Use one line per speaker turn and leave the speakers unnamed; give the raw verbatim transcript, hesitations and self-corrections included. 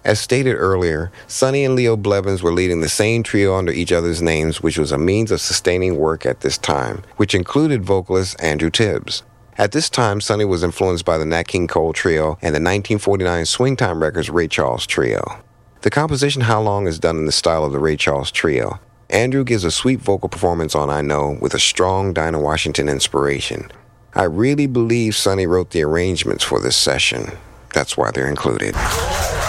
As stated earlier, Sonny and Leo Blevins were leading the same trio under each other's names, which was a means of sustaining work at this time, which included vocalist Andrew Tibbs. At this time, Sonny was influenced by the Nat King Cole Trio and the nineteen forty-nine Swingtime Records Ray Charles Trio. The composition How Long is done in the style of the Ray Charles Trio. Andrew gives a sweet vocal performance on I Know with a strong Dinah Washington inspiration. I really believe Sonny wrote the arrangements for this session. That's why they're included.